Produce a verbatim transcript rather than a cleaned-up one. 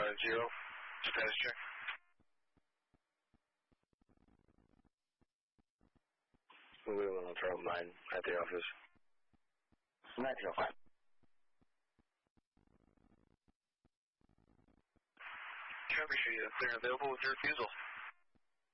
nine zero, status check. We will throw mine at the office. nine zero five. Trevor, should you clear available with your refusal?